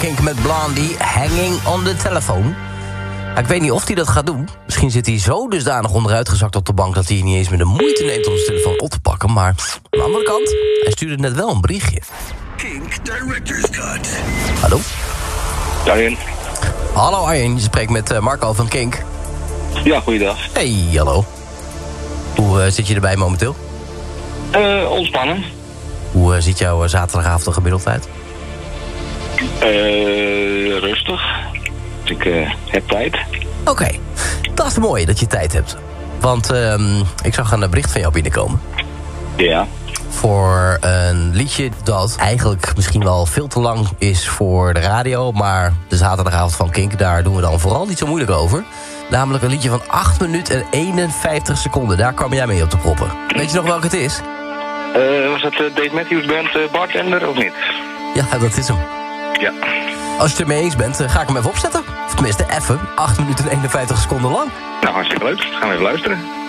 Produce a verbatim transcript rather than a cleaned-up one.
Kink met Blondie, Hanging on the Telephone. Ja, ik weet niet of hij dat gaat doen. Misschien zit hij zo dusdanig onderuitgezakt op de bank... dat hij niet eens meer de moeite neemt om zijn telefoon op te pakken. Maar aan de andere kant, hij stuurde net wel een berichtje. Kink Director's Cut. Hallo? Arjen. Hallo Arjen, je spreekt met uh, Marco van Kink. Ja, goeiedag. Hey, hallo. Hoe uh, zit je erbij momenteel? Uh, ontspannen. Hoe uh, ziet jouw uh, zaterdagavond er gemiddeld uit? Uh, rustig. Dus ik uh, heb tijd. Oké, okay. Dat is mooi dat je tijd hebt. Want uh, ik zag een bericht van jou binnenkomen. Ja. Voor een liedje dat eigenlijk misschien wel veel te lang is voor de radio... maar de zaterdagavond van Kink, daar doen we dan vooral niet zo moeilijk over. Namelijk een liedje van acht minuten en eenenvijftig seconden. Daar kwam jij mee op te proppen. Weet je nog welke het is? Uh, was dat uh, Dave Matthews Band uh, Bartender of niet? Ja, dat is hem. Ja. Als je het ermee eens bent, uh, ga ik hem even opzetten. Of tenminste, even. acht minuten en eenenvijftig seconden lang. Nou, hartstikke leuk. Gaan we even luisteren.